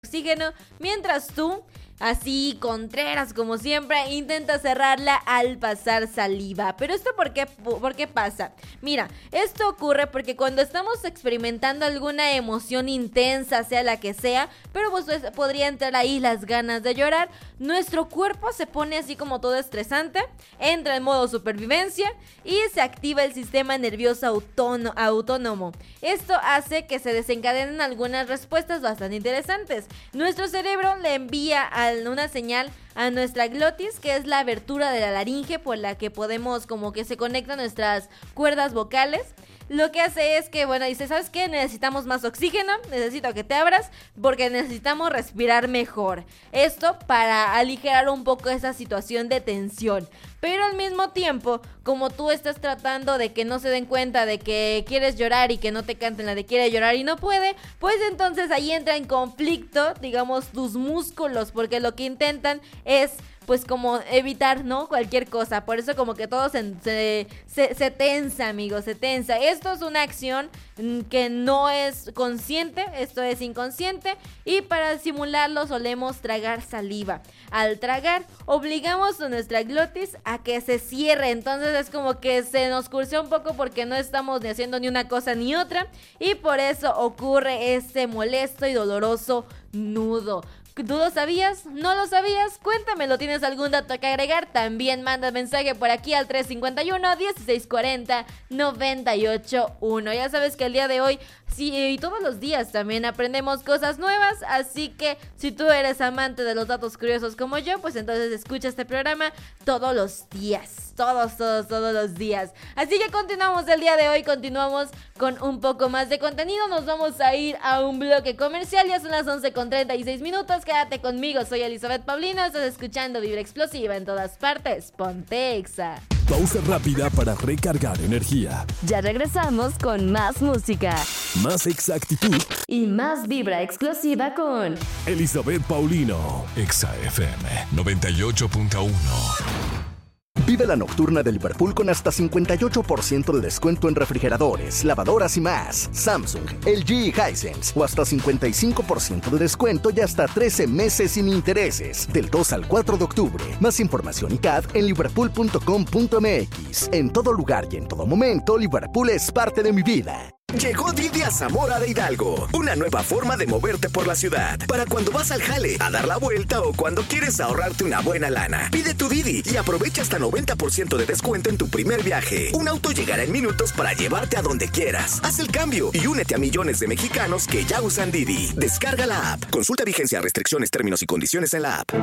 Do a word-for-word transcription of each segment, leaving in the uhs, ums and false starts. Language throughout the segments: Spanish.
oxígeno, mientras tú, así contreras como siempre, intentas cerrarla al pasar saliva. Pero esto ¿por qué, por qué pasa? Mira, esto ocurre porque cuando estamos experimentando alguna emoción intensa, sea la que sea, pero pues podría entrar ahí las ganas de llorar, nuestro cuerpo se pone así como todo estresante, entra en modo supervivencia y se activa el sistema nervioso autónomo, autónomo. Esto hace que se desencadenen algunas respuestas bastante interesantes. Nuestro cerebro le envía a una señal a nuestra glotis, que es la abertura de la laringe por la que podemos como que se conectan nuestras cuerdas vocales. Lo que hace es que, bueno, dice, ¿sabes qué? Necesitamos más oxígeno, necesito que te abras porque necesitamos respirar mejor. Esto para aligerar un poco esa situación de tensión. Pero al mismo tiempo, como tú estás tratando de que no se den cuenta de que quieres llorar y que no te canten la de quiere llorar y no puede, pues entonces ahí entra en conflicto, digamos, tus músculos, porque lo que intentan es pues como evitar, ¿no? Cualquier cosa. Por eso como que todo se, se, se, se tensa, amigos, se tensa. Esto es una acción que no es consciente, esto es inconsciente, y para simularlo solemos tragar saliva. Al tragar, obligamos a nuestra glotis a que se cierre, entonces es como que se nos cursea un poco porque no estamos ni haciendo ni una cosa ni otra, y por eso ocurre ese molesto y doloroso nudo. ¿Tú lo sabías? ¿No lo sabías? Cuéntamelo. ¿Tienes algún dato que agregar? También manda mensaje por aquí al tres cinco uno, dieciséis cuarenta, noventa y ocho uno. Ya sabes que el día de hoy, sí, y todos los días también aprendemos cosas nuevas, así que si tú eres amante de los datos curiosos como yo, pues entonces escucha este programa todos los días, todos, todos, todos los días. Así que continuamos el día de hoy, continuamos con un poco más de contenido, nos vamos a ir a un bloque comercial, ya son las once con treinta y seis minutos, quédate conmigo, soy Elizabeth Paulino, estás escuchando Vibra Explosiva en todas partes, ponte Exa. Pausa rápida para recargar energía. Ya regresamos con más música, más exactitud y más Vibra Explosiva con Elizabeth Paulino. Exa F M noventa y ocho punto uno. Vive la nocturna de Liverpool con hasta cincuenta y ocho por ciento de descuento en refrigeradores, lavadoras y más. Samsung, L G y Hisense. O hasta cincuenta y cinco por ciento de descuento y hasta trece meses sin intereses. Del dos al cuatro de octubre. Más información y C A D en liverpool punto com punto m x. En todo lugar y en todo momento, Liverpool es parte de mi vida. Llegó Didi a Zamora de Hidalgo, una nueva forma de moverte por la ciudad. Para cuando vas al jale, a dar la vuelta o cuando quieres ahorrarte una buena lana. Pide tu Didi y aprovecha hasta noventa por ciento de descuento en tu primer viaje. Un auto llegará en minutos para llevarte a donde quieras. Haz el cambio y únete a millones de mexicanos que ya usan Didi. Descarga la app. Consulta vigencia, restricciones, términos y condiciones en la app.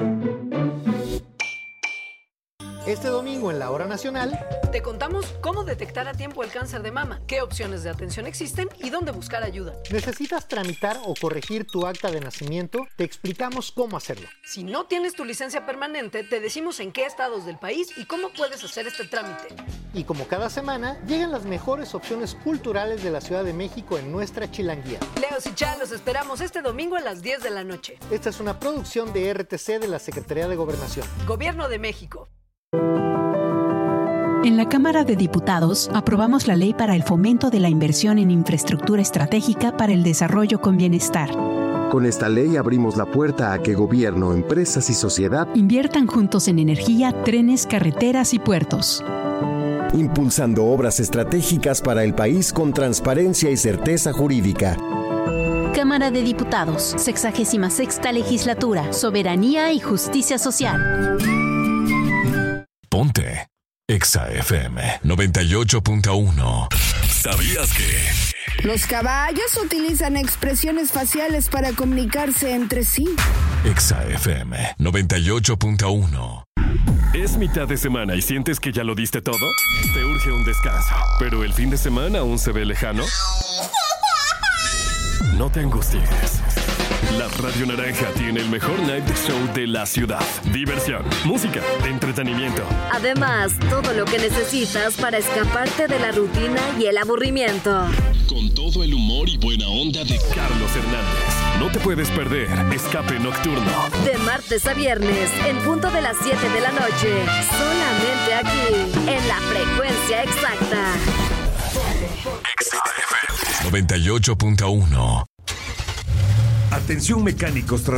Este domingo en la Hora Nacional te contamos cómo detectar a tiempo el cáncer de mama, qué opciones de atención existen y dónde buscar ayuda. ¿Necesitas tramitar o corregir tu acta de nacimiento? Te explicamos cómo hacerlo. Si no tienes tu licencia permanente, te decimos en qué estados del país y cómo puedes hacer este trámite. Y como cada semana, llegan las mejores opciones culturales de la Ciudad de México en nuestra Chilanguía. Leos y Chá, los esperamos este domingo a las diez de la noche. Esta es una producción de R T C de la Secretaría de Gobernación. Gobierno de México. En la Cámara de Diputados aprobamos la Ley para el Fomento de la Inversión en Infraestructura Estratégica para el Desarrollo con Bienestar. Con esta ley abrimos la puerta a que gobierno, empresas y sociedad inviertan juntos en energía, trenes, carreteras y puertos. Impulsando obras estratégicas para el país con transparencia y certeza jurídica. Cámara de Diputados, sexagésima sexta Legislatura, Soberanía y Justicia Social. Ponte Exa F M noventa y ocho punto uno. ¿Sabías que los caballos utilizan expresiones faciales para comunicarse entre sí? Exa F M noventa y ocho punto uno. ¿Es mitad de semana y sientes que ya lo diste todo? Te urge un descanso, pero el fin de semana aún se ve lejano. No te angusties. La Radio Naranja tiene el mejor night show de la ciudad. Diversión, música, entretenimiento. Además, todo lo que necesitas para escaparte de la rutina y el aburrimiento. Con todo el humor y buena onda de Carlos Hernández. No te puedes perder Escape Nocturno. De martes a viernes, en punto de las siete de la noche. Solamente aquí, en la frecuencia exacta. Exa F M noventa y ocho punto uno. A Atención mecánicos